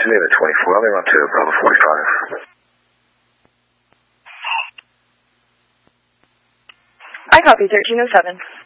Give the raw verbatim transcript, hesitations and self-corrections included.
Geneva twenty-four, I'll be on to Bravo forty-five. I copy thirteen oh seven.